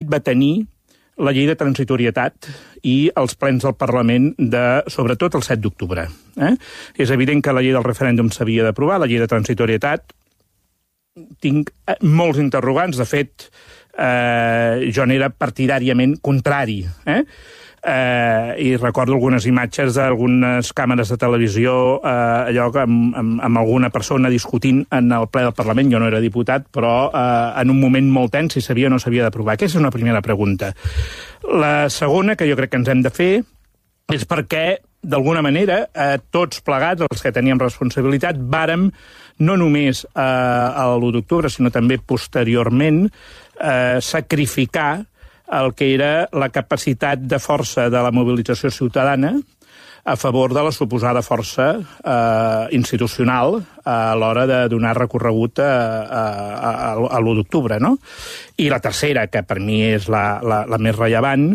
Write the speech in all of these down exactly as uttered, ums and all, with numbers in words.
va tenir la llei de transitorietat i els plens del Parlament, de, sobretot el set d'octubre. Eh? És evident que la llei del referèndum s'havia d'aprovar, la llei de transitorietat. Tinc molts interrogants, de fet, eh, jo n'era partidàriament contrari, eh? Eh, i recordo algunes imatges d'algunes càmeres de televisió, eh, allò amb, amb, amb alguna persona discutint en el ple del Parlament. Jo no era diputat, però eh, en un moment molt tens si s'havia o no s'havia d'aprovar. Aquesta és una primera pregunta. La segona, que jo crec que ens hem de fer, és perquè, d'alguna manera, eh, tots plegats, els que teníem responsabilitat, vàrem, no només eh, a l'u d'octubre, sinó també posteriorment, eh, sacrificar el que era la capacitat de força de la mobilització ciutadana a favor de la suposada força eh, institucional a l'hora de donar recorregut a, a, a, a l'u d'octubre, no? I la tercera, que per mi és la, la, la més rellevant,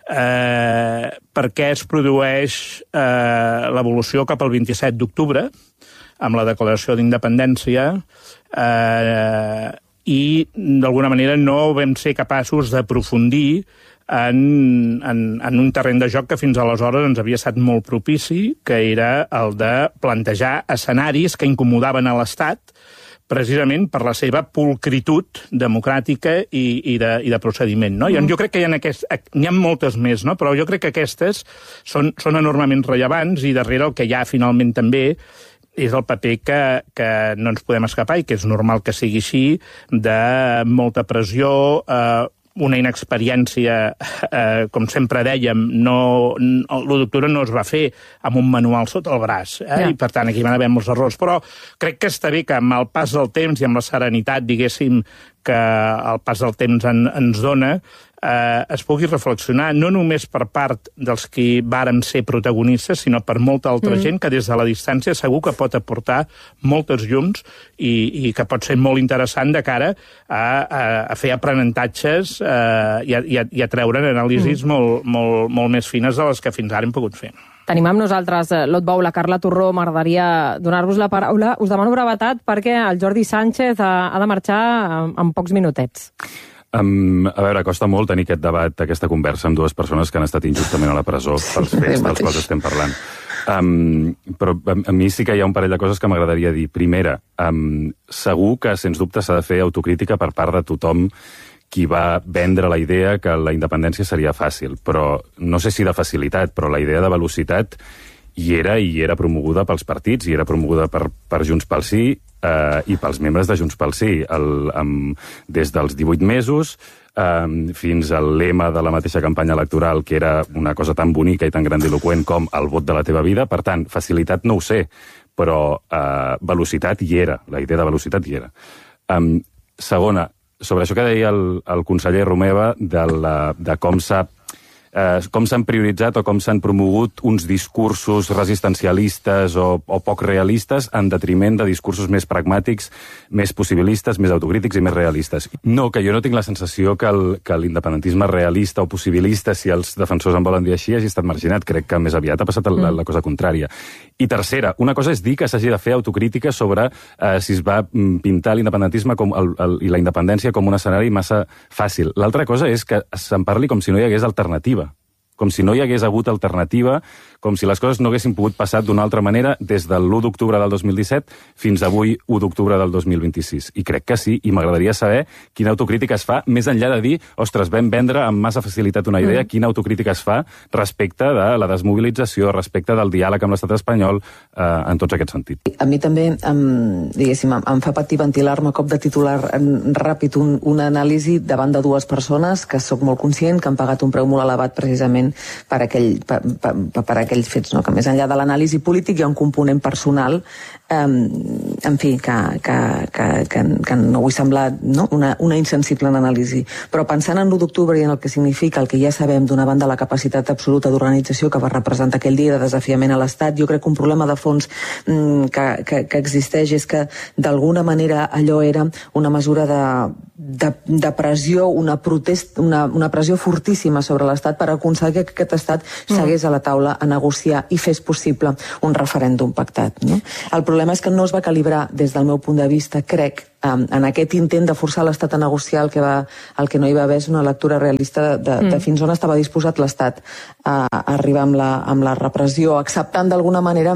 eh, perquè es produeix eh, l'evolució cap al vint-i-set d'octubre, amb la declaració d'independència, eh, i d'alguna manera no vam ser capaços d'aprofundir en, en, en un terreny de joc que fins aleshores ens havia estat molt propici, que era el de plantejar escenaris que incomodaven a l'Estat, precisament per la seva pulcritud democràtica i, i, de, i de procediment. No? Mm. Jo crec que hi ha, aquest, hi ha moltes més, no? Però jo crec que aquestes són, són enormement rellevants, i darrere el que hi ha finalment també és el paper que, que no ens podem escapar, i que és normal que sigui així, de molta pressió, eh, una inexperiència, eh, com sempre dèiem, no, l'u d'octubre no es va fer amb un manual sota el braç, eh? Ja. I per tant aquí van haver molts errors, però crec que està bé que amb el pas del temps i amb la serenitat, diguéssim, que el pas del temps en, ens dona, eh, es pugui reflexionar no només per part dels qui vàrem ser protagonistes, sinó per molta altra mm. gent que des de la distància segur que pot aportar moltes llums i, i que pot ser molt interessant de cara a, a, a fer aprenentatges eh, i, a, i, a, i a treure anàlisis mm. molt, molt, molt més fines de les que fins ara hem pogut fer. Tenim amb nosaltres l'Ot Bou, la Carla Torró. M'agradaria donar-vos la paraula. Us demano brevetat perquè el Jordi Sánchez ha, ha de marxar en, en pocs minutets. Um, a veure, costa molt tenir aquest debat, aquesta conversa amb dues persones que han estat injustament a la presó pels fets dels quals estem parlant. Um, però a, a mi sí que hi ha un parell de coses que m'agradaria dir. Primera, um, segur que, sens dubte, s'ha de fer autocrítica per part de tothom qui va vendre la idea que la independència seria fàcil, però no sé si de facilitat, però la idea de velocitat hi era, i era promoguda pels partits, i era promoguda per, per Junts pel Sí eh, i pels membres de Junts pel Sí, el, amb, des dels divuit mesos eh, fins al lema de la mateixa campanya electoral, que era una cosa tan bonica i tan grandiloquent com el vot de la teva vida. Per tant, facilitat no ho sé, però eh, velocitat hi era, la idea de velocitat hi era. Um, segona, sobre això que deia el, el conseller Romeva de, la, de com s'ha eh, com s'han prioritzat o com s'han promogut uns discursos resistencialistes o, o poc realistes en detriment de discursos més pragmàtics, més possibilistes, més autocrítics i més realistes. No, que jo no tinc la sensació que, el, que l'independentisme realista o possibilista, si els defensors en volen dir així, hagi estat marginat. Crec que més aviat ha passat la, la cosa contrària. I tercera, una cosa és dir que s'hagi de fer autocrítica sobre eh, si es va pintar l'independentisme com el, el, i la independència com un escenari massa fàcil. L'altra cosa és que se'n parli com si no hi hagués alternativa. Com si no hi hagués hagut alternativa, com si les coses no haguessin pogut passar d'una altra manera des de l'u d'octubre del dos mil disset fins avui, u d'octubre del dos mil vint-i-sis. I crec que sí, i m'agradaria saber quina autocrítica es fa, més enllà de dir, ostres, vam vendre amb massa facilitat una idea, mm. quina autocrítica es fa respecte de la desmobilització, respecte del diàleg amb l'estat espanyol, eh, en tots aquests sentits. A mi també, em, diguéssim, em fa patir ventilar-me a cop de titular ràpid un, una anàlisi davant de dues persones que sóc molt conscient que han pagat un preu molt elevat precisament per, aquell, per, per, per aquells fets, no? Que més enllà de l'anàlisi polític hi ha un component personal, eh, en fi, que, que, que, que, que no vull semblar, no? una, una insensible anàlisi, però pensant en l'u d'octubre i en el que significa el que ja sabem d'una banda la capacitat absoluta d'organització que va representar aquell dia de desafiament a l'Estat, jo crec que un problema de fons mm, que, que, que existeix és que d'alguna manera allò era una mesura de, de, de pressió, una, protest, una, una pressió fortíssima sobre l'Estat per aconseguir significa que aquest estat segués a la taula a negociar i fes possible un referèndum pactat. No? El problema és que no es va calibrar, des del meu punt de vista, crec, en aquest intent de forçar l'Estat a negociar. El que, va, el que no hi va haver és una lectura realista de, de, mm. de fins on estava disposat l'Estat a, a arribar amb la, amb la repressió, acceptant d'alguna manera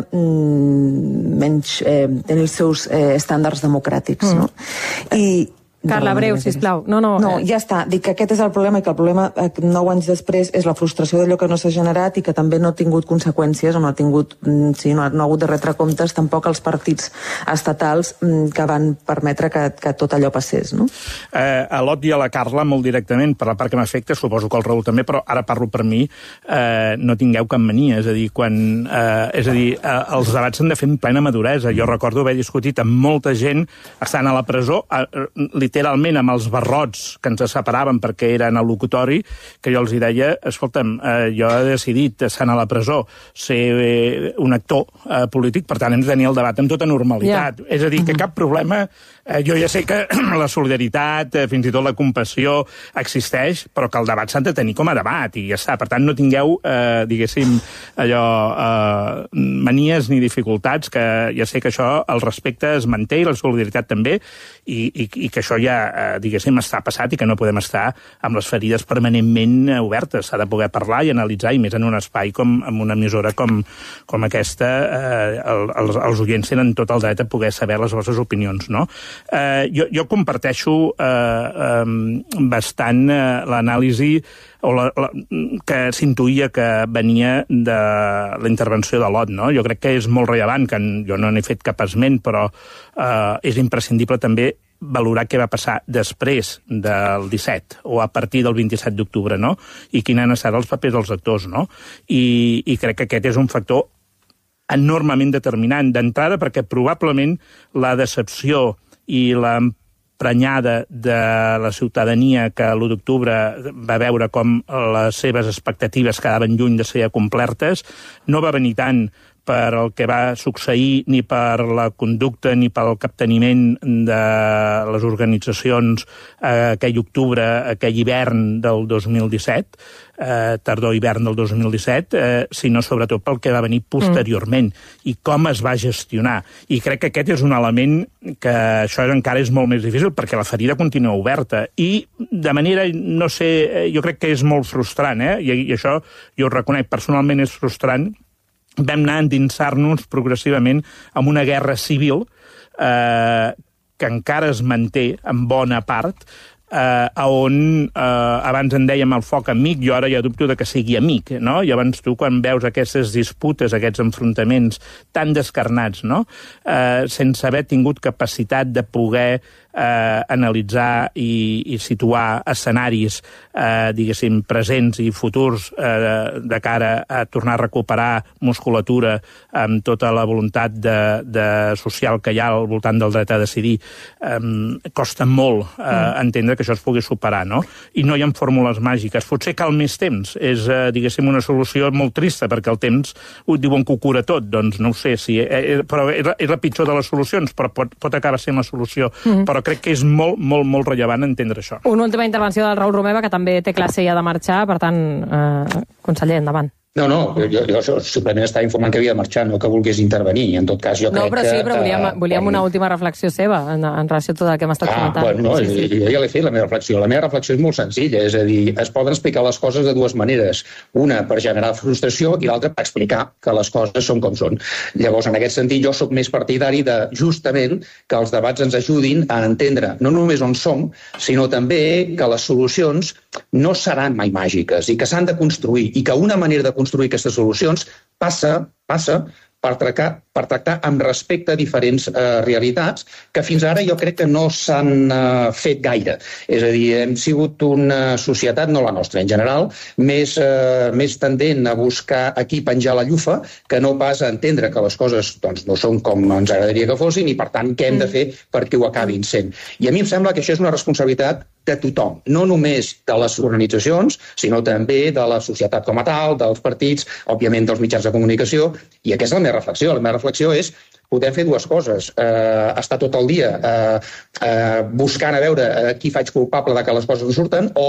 mm, menys eh, tenir els seus eh, estàndards democràtics. Mm. No? I Carla, breu, sisplau. No, no, no, ja està. Dic que aquest és el problema i que el problema, nou anys després, és la frustració d'allò que no s'ha generat i que també no ha tingut conseqüències, o no ha tingut, sí, no ha, no ha hagut de retre comptes tampoc els partits estatals que van permetre que, que tot allò passés, no? Eh, a l'Ot i a la Carla, molt directament, per la part que m'afecta, suposo que el Raül també, però ara parlo per mi, eh, no tingueu cap mania, és a dir, quan, eh, és a dir, eh, els debats s'han de fer en plena maduresa. Jo recordo haver discutit amb molta gent estant a la presó, eh, literalment amb els barrots que ens separaven perquè eren al locutori, que jo els hi deia, escolta'm, eh, jo he decidit, estant a la presó, ser eh, un actor eh, polític, per tant hem de tenir el debat amb tota normalitat. Yeah. És a dir, que cap problema, eh, jo ja sé que la solidaritat, eh, fins i tot la compassió existeix, però que el debat s'ha de tenir com a debat, i ja està. Per tant, no tingueu, eh, diguéssim, allò, eh, manies ni dificultats, que ja sé que això, el respecte es manté i la solidaritat també, i, i, i que això ja, eh, diguéssim, està passat i que no podem estar amb les ferides permanentment obertes. S'ha de poder parlar i analitzar, i més en un espai com en una emissora com, com aquesta, eh, el, els, els oients tenen tot el dret a poder saber les vostres opinions, no? Eh, jo, jo comparteixo eh, eh, bastant eh, l'anàlisi o la, la, que s'intuïa que venia de la intervenció de l'Ot, no? Jo crec que és molt rellevant, que jo no n'he fet cap esment, però eh, és imprescindible també valorar què va passar després del disset, o a partir del vint-i-set d'octubre, no? I quins han estat els papers dels actors, no? I, i crec que aquest és un factor enormement determinant d'entrada, perquè probablement la decepció i la prenyada de la ciutadania que l'u d'octubre va veure com les seves expectatives quedaven lluny de ser complertes, no va venir tant per el que va succeir, ni per la conducta, ni pel capteniment de les organitzacions eh, aquell octubre, aquell hivern del dos mil disset, eh, tardor-hivern del dos mil disset, eh, sinó sobretot pel que va venir posteriorment, mm. i com es va gestionar. I crec que aquest és un element que això encara és molt més difícil, perquè la ferida continua oberta. I de manera, no sé, jo crec que és molt frustrant, eh? I, i això jo ho reconec, personalment és frustrant. Vam anar a endinsar-nos progressivament en una guerra civil eh, que encara es manté en bona part, eh, on eh, abans en dèiem el foc amic, jo ara ja dubto de que sigui amic, no? Llavors tu quan veus aquestes disputes, aquests enfrontaments tan descarnats, no? Eh, sense haver tingut capacitat de poder eh, analitzar i, i situar escenaris, eh, diguéssim, presents i futurs eh, de cara a tornar a recuperar musculatura amb tota la voluntat de, de social que hi ha al voltant del dret a decidir, eh, costa molt eh, mm. entendre que això es pugui superar, no? I no hi ha fórmules màgiques. Potser cal més temps. És, eh, diguéssim, una solució molt trista, perquè el temps ho diuen que ho cura tot. Doncs no ho sé, si, eh, però és la, és la pitjor de les solucions, però pot, pot acabar sent la solució. Mm. Però crec que és molt, molt, molt rellevant entendre això. Una última intervenció del Raül Romeva, que també té classe i ha de marxar, per tant, eh, conseller, endavant. No, no, jo, jo simplement estava informant que havia de marxar, no que volgués intervenir. En tot cas, jo no, crec però sí, però volíem, que, volíem una última reflexió seva en, en relació a tot el que hem estat ah, comentant. Bueno, no, sí, sí. Jo ja l'he fet, la meva reflexió. La meva reflexió és molt senzilla, és a dir, es poden explicar les coses de dues maneres. Una per generar frustració i l'altra per explicar que les coses són com són. Llavors, en aquest sentit, jo sóc més partidari de, justament, que els debats ens ajudin a entendre no només on som, sinó també que les solucions no seran mai màgiques i que s'han de construir, i que una manera de construir aquestes solucions passa, passa per tractar, per tractar amb respecte a diferents eh, realitats que fins ara jo crec que no s'han eh, fet gaire. És a dir, hem sigut una societat, no la nostra en general, més, eh, més tendent a buscar aquí penjar la llufa que no pas a entendre que les coses doncs, no són com ens agradaria que fossin i, per tant, què hem de fer perquè ho acabin sent. I a mi em sembla que això és una responsabilitat de tothom, no només de les organitzacions, sinó també de la societat com a tal, dels partits, òbviament dels mitjans de comunicació, i aquesta és la meva reflexió. La meva reflexió és podem fer dues coses, eh, estar tot el dia eh, eh, buscant a veure eh, qui faig culpable de que les coses no surten, o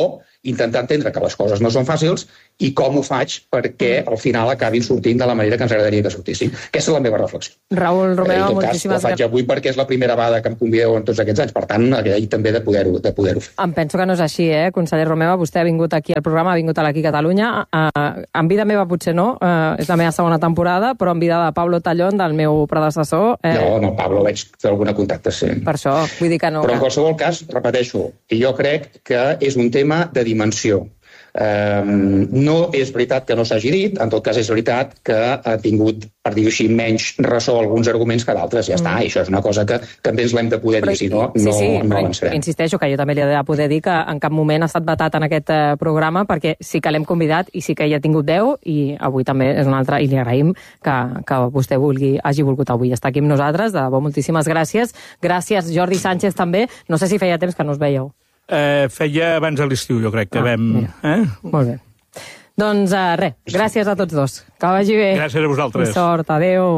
intentar entendre que les coses no són fàcils i com ho faig perquè al final acabin sortint de la manera que ens agradaria que sortissin. Aquesta és la meva reflexió. Raül Romeva, en tot cas, moltíssimes la faig avui perquè és la primera vegada que em convideu en tots aquests anys, per tant, agraït també de poder-ho de poder fer. Em penso que no és així, eh, conseller Romeva, vostè ha vingut aquí al programa, ha vingut a l'Aquí Catalunya, uh, en vida meva potser no, uh, és la meva segona temporada, però en vida de Pablo Tallón, del meu predecessor... Eh... No, no, Pablo, veig fer alguna contacte, sí. Per això, vull dir que no... Però en qualsevol cas, repeteixo, jo crec que és un tema de dimensió. Um, no és veritat que no s'hagi dit, en tot cas és veritat que ha tingut, per dir-ho així, menys ressò alguns arguments que d'altres, ja mm. està, i això és una cosa que també ens l'hem de poder però, dir, si no, sí, no, sí, no avançarem. Insisteixo que jo també li he de poder dir que en cap moment ha estat vetat en aquest eh, programa, perquè sí que l'hem convidat i sí que hi ha tingut veu, i avui també és un altre, i li agraïm que, que vostè vulgui, hagi volgut avui estar aquí amb nosaltres, de debò, moltíssimes gràcies. Gràcies, Jordi Sánchez, també. No sé si feia temps que no us veieu. Eh, feia abans de l'estiu, jo crec que ah, vam... Eh? Molt bé. Doncs uh, res, gràcies a tots dos. Que vagi bé. Gràcies a vosaltres. I sort, adéu.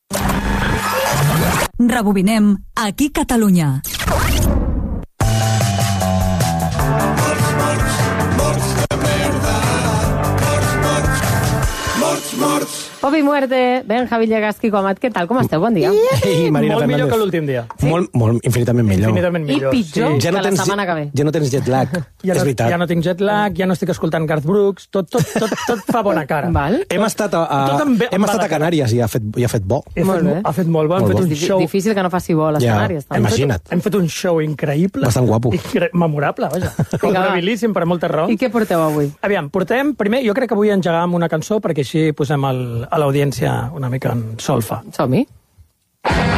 Rebobinem Aquí Catalunya. Popi Muerte, Benja Villegas, Quico Amat, què tal? Com esteu? Bon dia. Ei, Marina molt Fernández. millor que l'últim dia. Sí? Molt, molt, infinitament millor. Infinitament millor. I pitjor ja no que la tens, setmana que ve. Ja no tens jet lag, Ja és no, veritat. ja no tinc jet lag, ja no estic escoltant Garth Brooks, tot, tot, tot, tot fa bona cara. Val. Hem estat a, a, Tot em ve- hem em va estat de a Canàries i ha fet, i ha fet bo. He Molt fet, bé. mo- ha fet molt bo, hem Molt fet bo. un Difí- show... Difícil que no faci bo a les Ja, Canàries. també. imagina't. Hem fet un show increïble. Bastant guapo. Incre memorable, vaja. va. Honorabilíssim per moltes raons. I què porteu avui? Aviam, portem... Primer, jo crec que avui engegàvem una cançó perquè així posem el, a l'audiència una mica en solfa. Som-hi.